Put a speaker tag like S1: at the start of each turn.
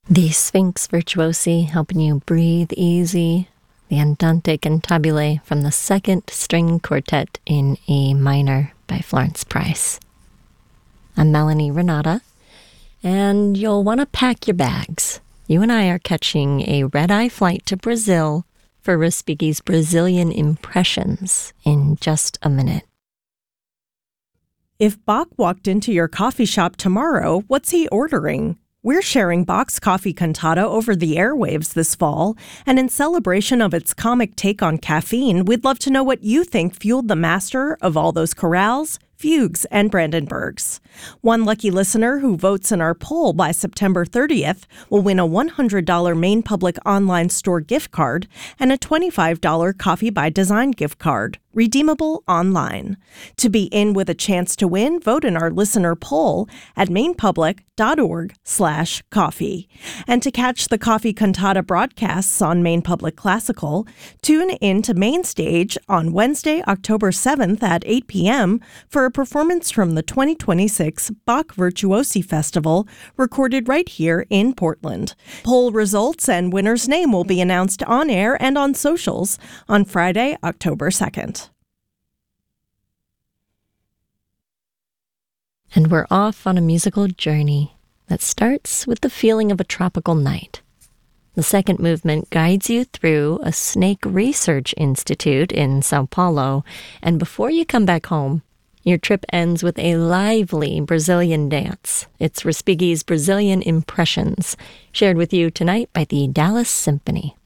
S1: The Sphinx Virtuosi helping you breathe easy. The Andante Cantabile from the Second String Quartet in A minor by Florence Price. I'm Melanie Renata, and you'll want to pack your bags. You and I are catching a red-eye flight to Brazil for Respighi's Brazilian Impressions in just a minute.
S2: If Bach walked into your coffee shop tomorrow, what's he ordering? We're sharing Bach's Coffee Cantata over the airwaves this fall, and in celebration of its comic take on caffeine, we'd love to know what you think fueled the master of all those chorales, fugues, and Brandenburgs. One lucky listener who votes in our poll by September 30th will win a $100 Maine Public online store gift card and a $25 Coffee by Design gift card, redeemable online. To be in with a chance to win, vote in our listener poll at mainepublic.org/coffee. And to catch the Coffee Cantata broadcasts on Maine Public Classical, tune in to Main Stage on Wednesday, October 7th at 8 p.m. for a performance from the 2026 Bach Virtuosi Festival, recorded right here in Portland. Poll results and winner's name will be announced on air and on socials on Friday, October 2nd.
S1: And we're off on a musical journey that starts with the feeling of a tropical night. The second movement guides you through a snake research institute in Sao Paulo, and before you come back home, your trip ends with a lively Brazilian dance. It's Respighi's Brazilian Impressions, shared with you tonight by the Dallas Symphony.